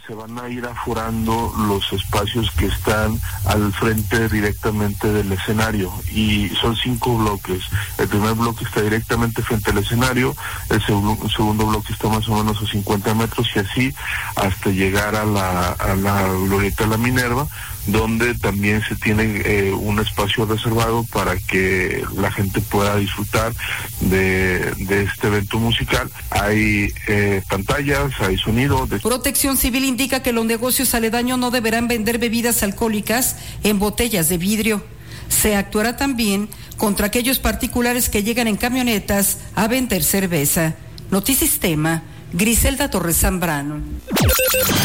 se van a ir aforando los espacios que están al frente directamente del escenario, y son 5 bloques. El primer bloque está directamente frente al escenario, el segundo bloque está más o menos a 50 metros y así hasta llegar a la glorieta de la Minerva, donde también se tiene un espacio reservado para que la gente pueda disfrutar de este evento musical. Hay pantallas, hay sonido. Protección Civil indica que los negocios aledaños no deberán vender bebidas alcohólicas en botellas de vidrio. Se actuará también contra aquellos particulares que llegan en camionetas a vender cerveza. Notisistema, Griselda Torres Zambrano.